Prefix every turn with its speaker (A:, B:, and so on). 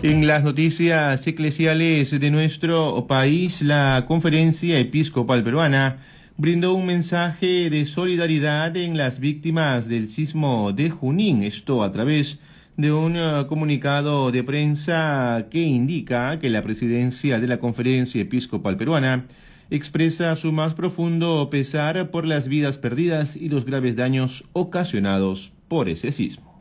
A: En las noticias eclesiales de nuestro país, la Conferencia Episcopal Peruana brindó un mensaje de solidaridad en las víctimas del sismo de Junín, esto a través de un comunicado de prensa que indica que la presidencia de la Conferencia Episcopal Peruana expresa su más profundo pesar por las vidas perdidas y los graves daños ocasionados por ese sismo.